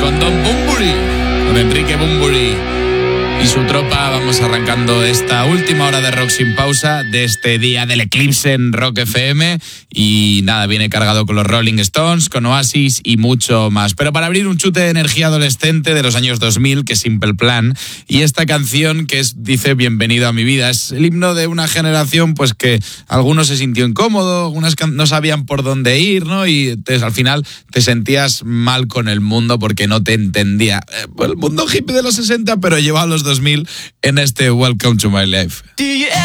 con Don Bunbury, con Enrique Bunbury y su tropa. Vamos arrancando esta última hora de Rock Sin Pausa de este día del eclipse en Rock FM. Y nada, viene cargado con los Rolling Stones, con Oasis y mucho más. Pero para abrir un chute de energía adolescente de los años 2000, que es Simple Plan, y esta canción que dice Bienvenido a mi vida, es el himno de una generación pues que algunos se sintió incómodo, algunas no sabían por dónde ir, ¿no? Y entonces, al final te sentías mal con el mundo porque no te entendía. El mundo hippie de los 60, pero llevado a los 2000 en este Welcome to My Life.